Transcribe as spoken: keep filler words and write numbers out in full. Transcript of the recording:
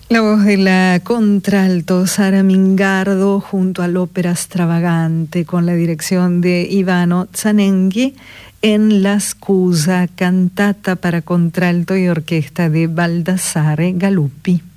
La voz de la contralto Sara Mingardo junto al Ópera Stravagante con la dirección de Ivano Zanenghi en La Scusa, cantata para contralto y orquesta de Baldassare Galuppi.